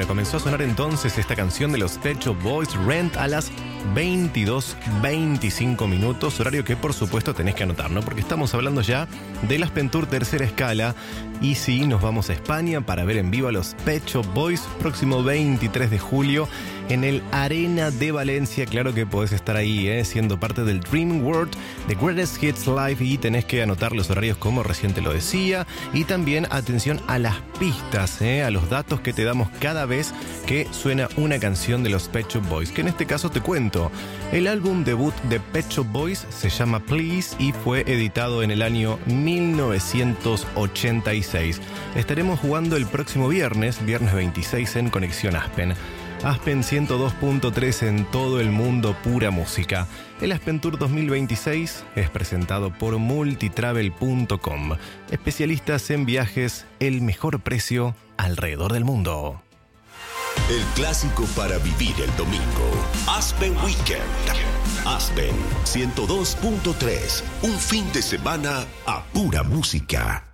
Bueno, comenzó a sonar entonces esta canción de los Pet Shop Boys, Rent, a las 22:25 minutos, horario que por supuesto tenés que anotar, ¿no? Porque estamos hablando ya del Aspen Tour tercera escala. Y sí, nos vamos a España para ver en vivo a los Pet Shop Boys próximo 23 de julio en el Arena de Valencia. Claro que podés estar ahí, siendo parte del Dream World de Greatest Hits Live, y tenés que anotar los horarios como recién te lo decía, y también atención a las pistas, a los datos que te damos cada vez que suena una canción de los Pet Shop Boys, que en este caso te cuento. El álbum debut de Pet Shop Boys se llama Please y fue editado en el año 1986. Estaremos jugando el próximo viernes 26 en Conexión Aspen. Aspen 102.3 en todo el mundo, pura música. El Aspen Tour 2026 es presentado por multitravel.com. Especialistas en viajes, el mejor precio alrededor del mundo. El clásico para vivir el domingo. Aspen Weekend. Aspen 102.3. Un fin de semana a pura música.